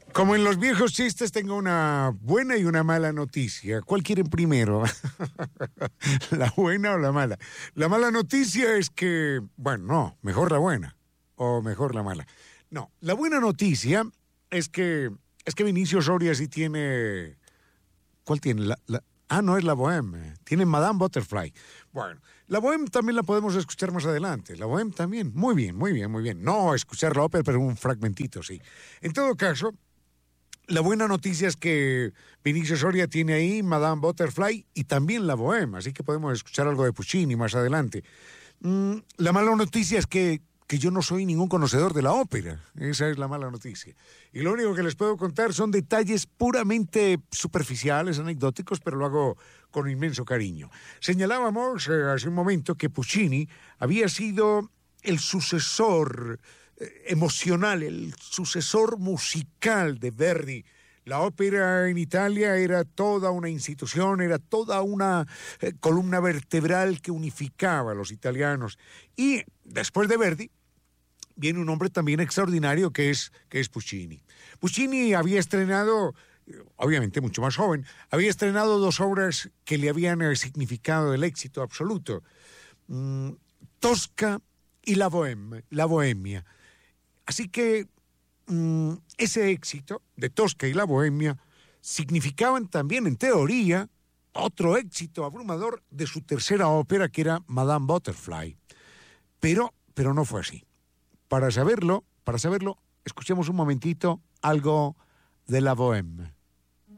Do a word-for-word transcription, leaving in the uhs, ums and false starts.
Como en los viejos chistes, tengo una buena y una mala noticia. ¿Cuál quieren primero? ¿La buena o la mala? La mala noticia es que, bueno, no, mejor la buena o mejor la mala. No, la buena noticia es que es que Vinicio Soria sí tiene. ¿Cuál tiene? La, la, ah, no es la Bohème. Tiene Madame Butterfly. Bueno, la Bohème también la podemos escuchar más adelante. La Bohème también. Muy bien, muy bien, muy bien. No escuchar la ópera, pero un fragmentito, sí. En todo caso, la buena noticia es que Vinicio Soria tiene ahí Madame Butterfly y también la Bohème, así que podemos escuchar algo de Puccini más adelante. Mm, la mala noticia es que, que yo no soy ningún conocedor de la ópera, esa es la mala noticia. Y lo único que les puedo contar son detalles puramente superficiales, anecdóticos, pero lo hago con inmenso cariño. Señalábamos eh, hace un momento que Puccini había sido el sucesor emocional, el sucesor musical de Verdi. La ópera en Italia era toda una institución, era toda una eh, columna vertebral que unificaba a los italianos. Y después de Verdi viene un hombre también extraordinario que es, que es Puccini. Puccini había estrenado, obviamente mucho más joven, había estrenado dos obras que le habían eh, significado el éxito absoluto. Mm, Tosca y La Bohème, La Bohemia. Así que mmm, ese éxito de Tosca y la Bohemia significaban también, en teoría, otro éxito abrumador de su tercera ópera, que era Madame Butterfly. Pero, pero no fue así. Para saberlo, para saberlo, escuchemos un momentito algo de la Bohème.